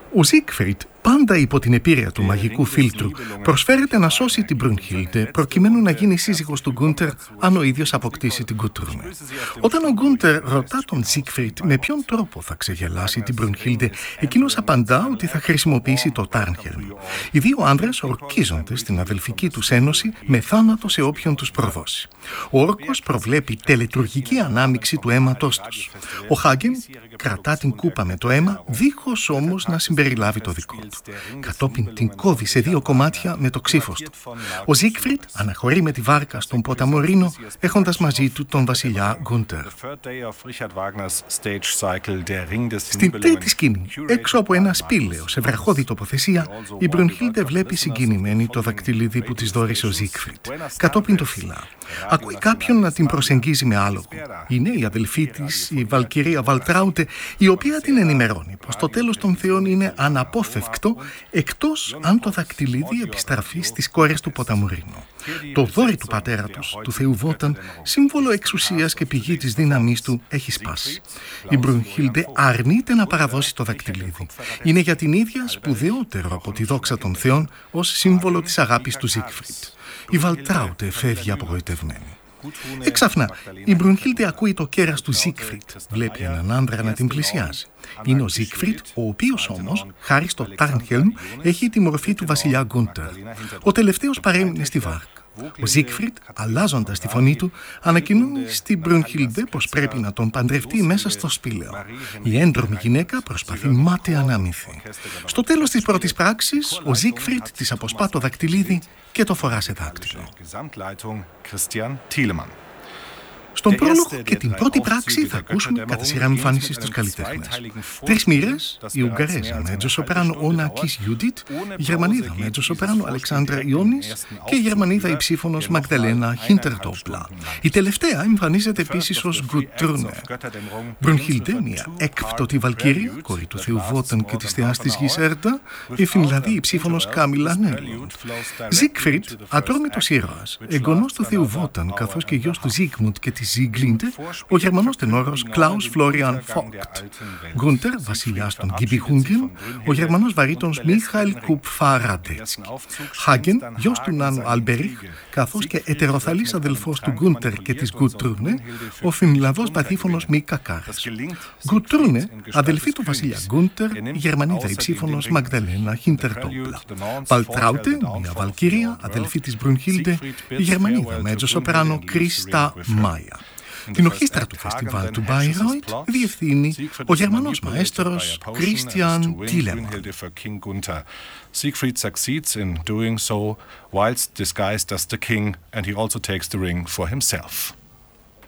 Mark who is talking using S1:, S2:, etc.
S1: Ο Ζίγκφριντ, πάντα υπό την επίρρεια του μαγικού φίλτρου, προσφέρεται να σώσει την Μπρουνχίλντε προκειμένου να γίνει σύζυγος του Γκούντερ αν ο ίδιος αποκτήσει την Γκουτρούνε. Όταν ο Γκούντερ ρωτά τον Ζίγκφριντ με ποιον τρόπο θα ξεγελάσει την Μπρουνχίλντε, εκείνος απαντά ότι θα χρησιμοποιήσει το Τάρνχελμ. Οι δύο άνδρες ορκίζονται στην αδελφική τους ένωση με θάνατο σε όποιον τους προδώσει. Ο όρκος προβλέπει τελετουργική ανάμειξη του αίματός τους. Ο Χάγκεν κρατά την κούπα με το αίμα, δίχως όμως να συμπεριλάβει το δικό του. Κατόπιν την κόβει σε δύο κομμάτια με το ξύφος του. Ο Ζίγκφριντ αναχωρεί με τη βάρκα στον ποταμό Ρήνο, έχοντας μαζί του τον βασιλιά Γκούντερ. Στην τρίτη σκηνή, έξω από ένα σπήλαιο σε βραχώδη τοποθεσία, η Μπρουνχίλντε βλέπει συγκινημένη το δακτυλίδι που της δώρισε ο Ζίγκφριντ. Κατόπιν το φυλά. Ακούει κάποιον να την προσεγγίζει με άλογο. Είναι η αδελφή της, η Βαλκυρία Βαλτράουτε, η οποία την ενημερώνει πως το τέλος των θεών είναι αναπόφευκτο, εκτός αν το δακτυλίδι επιστραφεί στις κόρες του ποταμού Ρήνο. Το δόρυ του πατέρα τους, του θεού Βόταν, σύμβολο εξουσίας και πηγή της δύναμής του, έχει σπάσει. Η Μπρουνχίλντε αρνείται να παραδώσει το δακτυλίδι. Είναι για την ίδια σπουδαιότερο από τη δόξα των θεών ως σύμβολο της αγάπης του Ζίγκφριντ. Η Βαλτράουτε φεύγει απογοητευμένη. Εξαφνά, η Μπρουνχίλντε ακούει το κέρας του Ζίγκφριντ. Βλέπει έναν άνδρα να την πλησιάζει. Είναι ο Ζίγκφριντ, ο οποίος όμως, χάρη στο Τάρνχελμ, έχει τη μορφή του βασιλιά Γκούντερ. Ο τελευταίος παρέμεινε στη βάρκα. Ο Ζίγκφριντ, αλλάζοντας τη φωνή του, ανακοινώνει στην Μπρουνχίλντε πως πρέπει να τον παντρευτεί μέσα στο σπήλαιο. Η έντρομη γυναίκα προσπαθεί μάταια να αμυνθεί. Στο τέλος της πρώτης πράξης, ο Ζίγκφριντ της αποσπά το δακτυλίδι και το φορά σε δάκτυλο. Στον πρόλογο και την πρώτη πράξη θα ακούσουμε κατά σειρά εμφάνισης τους καλλιτέχνες. Τρεις μοίρες, η Ουγγαρέζα μετζοσοπράνο Όνα Κις Γιούντιτ, η Γερμανίδα μετζοσοπράνο Αλεξάνδρα Ιόνις και η Γερμανίδα υψήφωνος Μαγδαλένα Χίντερντόπλα. Η τελευταία εμφανίζεται επίσης ως Γκουτρούνε. Μπρουνχίλντε, μια έκπτωτη Βαλκύρια, κόρη του θεού Βόταν και της θεάς της γης Έρτα, η Φινλανδή υψήφωνος Κάμιλα Νέλοντ. Ζίγκφριντ, ατρόμητος ήρωας, εγγονός του θεού Βόταν καθώς και γιος του Ζίγμουντ και της Ζίγκλιντε, ο Γερμανός τενόρος Κλάους Φλόριαν Φόκτ. Γκούντερ, βασιλιάς των Γκιμπιχούγκεν, ο Γερμανός βαρύτονος Μίχαηλ Κουπφαραντέτσκι. Χάγκεν, γιος του Νάνου Αλμπερίχ, καθώς και ετεροθαλής αδελφός του Γκούντερ και της Γκουτρούνε, ο Φινλανδός πατήφωνος Μίκα Κάρας. Γκουτρούνε, αδελφή του βασιλιά Γκούντερ, η Γερμανίδα υψήφωνος Μαγδαλένα Χίντερντόπλα. Βαλτράουτε, μια Βαλκύρια, αδελφή της Μπρουνχίλντε, η Γερμανίδα μετζοσοπράνο Κρίστα Μάια. Την ορχήστρα του φεστιβάλ του Μπάιρόιτ διευθύνει ο Γερμανός μαέστρος Christian Thielemann.
S2: Siegfried succeeds in doing so whilst disguised as the king, and he also takes the ring for himself.